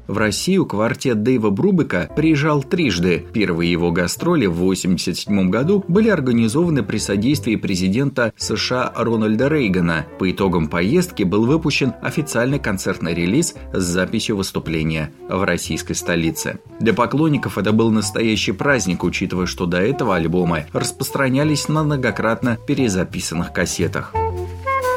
В Россию квартет Дэйва Брубека приезжал трижды. Первые его гастроли в 1987 году были организованы при содействии президента США Рональда Рейгана. По итогам поездки был выпущен официальный концертный релиз с записью выступления в российской столице. Для поклонников это был настоящий праздник, учитывая, что до этого альбомы распространялись на многократно перезаписанных кассетах.